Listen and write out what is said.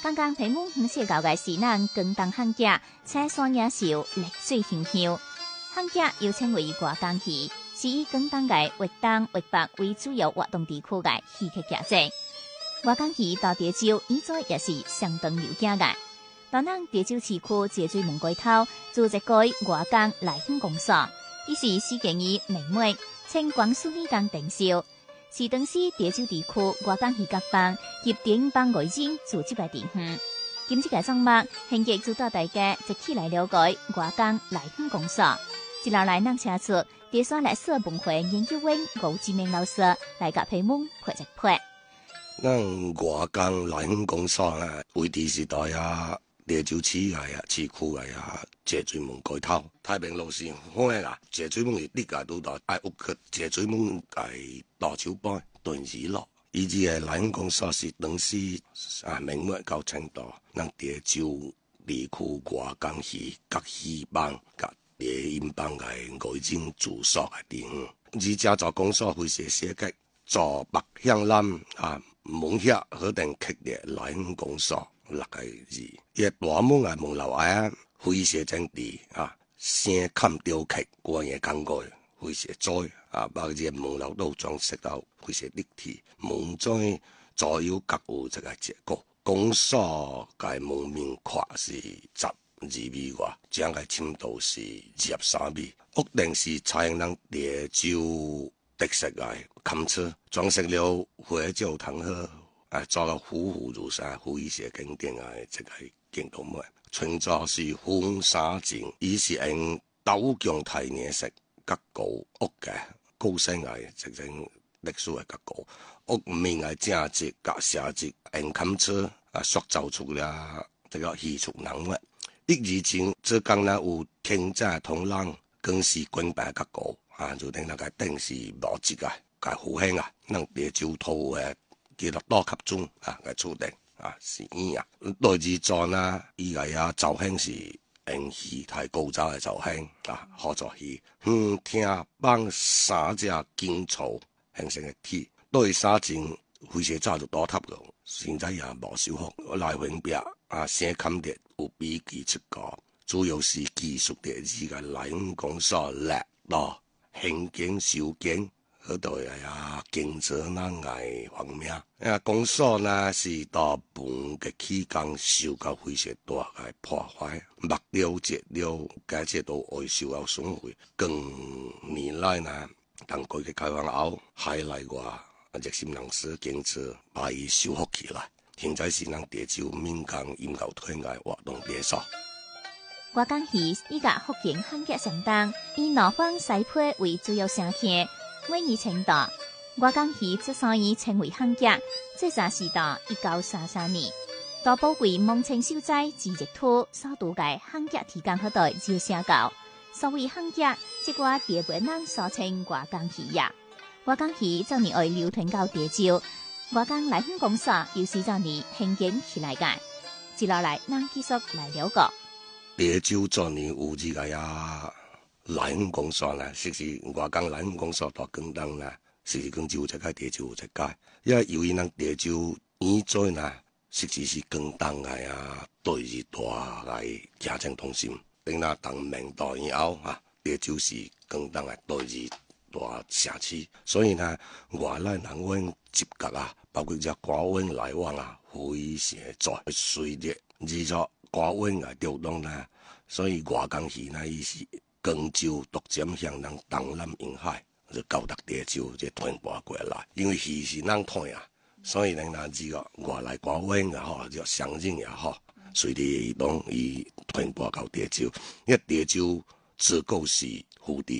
剛剛屏幕唔是搞嘅是咱廣東漢家採山野秀綠水形象，漢家又稱為外江戲，是以廣東嘅粵東、粵北為主要活動地區嘅戲劇節制。外江戲到潮州現在也是相當流行嘅。當咱潮州市區節水門街頭做一個外江來興公所，伊是始建於明末，清光緒年間訂修。是當時潮州地區外江戲各幫及電影幫外人組織嘅地方。今次嘅節目，興極就帶大家一起來了解外江來興公所。接落來，咱請出第三歷史文化研究院吳志明老師來甲屏幕配一配。 咱外江來興公所啊，為地時代啊，潮州市嘅啊，市區嘅啊，節水門街頭，太平路線開啦，節水門呢個都大，愛屋去節水門係大手板斷子落，以至係來興公所是當時啊明末到清代，咱潮州地區外江戲各戲幫甲電影幫嘅外人住所嘅地方，而家做公所會寫設計，做北向南啊，門遐可能刻列來興公所。六個字，伊大門啊門樓啊，灰色整地啊，先砍雕刻，我也講過，灰色災啊，把這門樓都裝飾到灰色立體，門災左右各有一個結構。公所嘅門面跨是12米外，將個深度是23米，屋頂是採用咱潮州特色嘅坎車，裝飾了花椒糖盒。做個虎虎如山、灰色經典嘅這個鏡頭門，穿着是紅紗淨，伊是用刀匠提顏色結構屋嘅高身嘅這種歷史嘅結構，屋面嘅正直甲寫直用坎車啊塑造出了這個藝術人物。以前這講呢有天災通浪，更是官辦結構啊，就等那個電視無質嘅個復興啊，咱潮州土嘅。記錄多級中啊嘅處定啊是伊啊，來自座啦，伊個啊造型是用戲太高招嘅造型啊，合作戲聽幫三隻金草形成嘅鐵，對三件灰色早就倒塌咗，現在也無修復。來分別啊，先砍跌有比技出價，主要是技術嘅依個來興公所力咯，興建修建。嗰度啊，經濟咱嘅方面，啊公所呢是大半嘅期間受到非常大嘅破壞，木料、石料，加這都會受到損毀。近年來呢，當改革開放後，海內外熱心人士經濟把伊修復起來，現在是咱潮州民間音樂團嘅活動場所。 外江戲依個福建漢劇相當，以南方西配為主要聲戲。每年青島外江戲之所以稱為漢劇，最早是到1933年，大埔為蒙清秀才之熱土首都嘅漢劇提綱嗰度就寫到，所謂漢劇即個地本人所稱外江戲呀。外江戲早年為流傳到潮州，外江來興公所又是早年興建起來嘅。接落來，咱繼續來了解。 潮州早年有這個呀。來興公所呢，實是外江來興公所到廣東呢，實是講只有一個潮州有一個，因為由於咱潮州現在呢，實際是廣東嘅啊，對於大嘅行政中心，等到當明代以後啊，潮州是廣東嘅對於大城市，所以呢，外來人員接觸啊，包括只官員來往啊，非常在隨着而作官員嘅調動呢，所以外江戲呢，伊是。廣州獨佔向咱東南沿海，就到達潮州就傳播過來。因為戲是咱看啊，所以咱拿這個外來官員也好，就商人也好，隨地移動，伊傳播到潮州。因為潮州自古是福地。